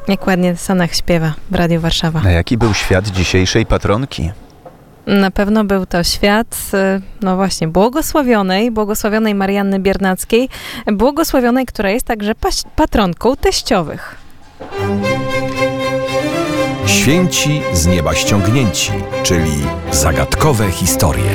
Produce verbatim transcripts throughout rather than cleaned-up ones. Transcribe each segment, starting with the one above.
Jak ładnie Sanach śpiewa w Radiu Warszawa. A jaki był świat dzisiejszej patronki? Na pewno był to świat, no właśnie, błogosławionej, błogosławionej Marianny Biernackiej, błogosławionej, która jest także pas- patronką teściowych. Święci z nieba ściągnięci, czyli zagadkowe historie.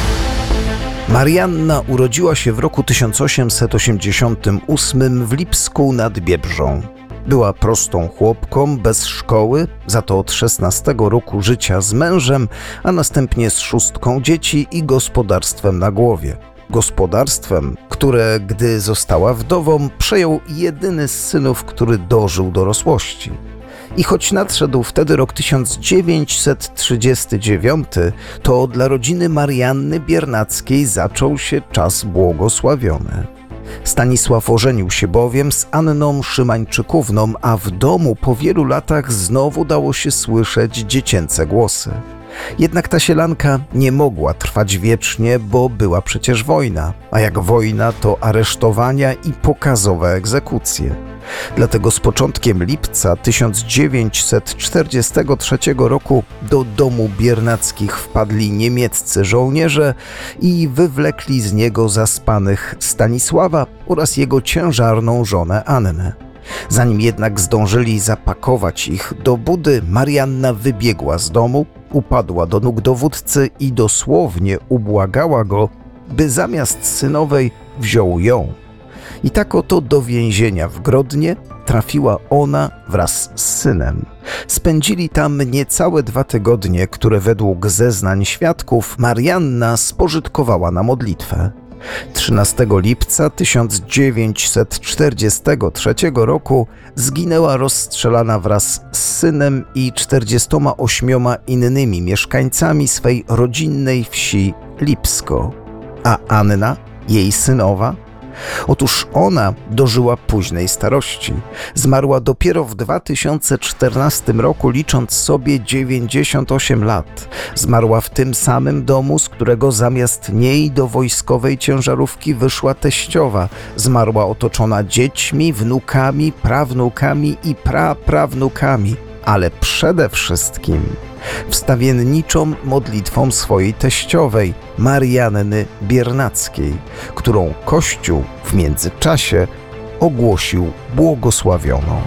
Marianna urodziła się w roku tysiąc osiemset osiemdziesiątym ósmym w Lipsku nad Biebrzą. Była prostą chłopką, bez szkoły, za to od szesnastego roku życia z mężem, a następnie z szóstką dzieci i gospodarstwem na głowie. Gospodarstwem, które, gdy została wdową, przejął jedyny z synów, który dożył dorosłości. I choć nadszedł wtedy rok tysiąc dziewięćset trzydziesty dziewiąty, to dla rodziny Marianny Biernackiej zaczął się czas błogosławiony. Stanisław ożenił się bowiem z Anną Szymańczykówną, a w domu po wielu latach znowu dało się słyszeć dziecięce głosy. Jednak ta sielanka nie mogła trwać wiecznie, bo była przecież wojna, a jak wojna, to aresztowania i pokazowe egzekucje. Dlatego z początkiem lipca tysiąc dziewięćset czterdziestego trzeciego roku do domu Biernackich wpadli niemieccy żołnierze i wywlekli z niego zaspanych Stanisława oraz jego ciężarną żonę Annę. Zanim jednak zdążyli zapakować ich do budy, Marianna wybiegła z domu, upadła do nóg dowódcy i dosłownie ubłagała go, by zamiast synowej wziął ją. I tak oto do więzienia w Grodnie trafiła ona wraz z synem. Spędzili tam niecałe dwa tygodnie, które według zeznań świadków Marianna spożytkowała na modlitwę. trzynastego lipca tysiąc dziewięćset czterdziestego trzeciego roku zginęła rozstrzelana wraz z synem i czterdziestoma ośmioma innymi mieszkańcami swej rodzinnej wsi Lipsko. A Anna, jej synowa? Otóż ona dożyła późnej starości. Zmarła dopiero w dwa tysiące czternastym roku, licząc sobie dziewięćdziesiąt osiem lat. Zmarła w tym samym domu, z którego zamiast niej do wojskowej ciężarówki wyszła teściowa. Zmarła otoczona dziećmi, wnukami, prawnukami i praprawnukami, ale przede wszystkim wstawienniczą modlitwą swojej teściowej, Marianny Biernackiej, którą Kościół w międzyczasie ogłosił błogosławioną.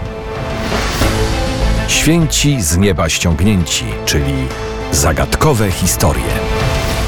Święci z nieba ściągnięci, czyli zagadkowe historie.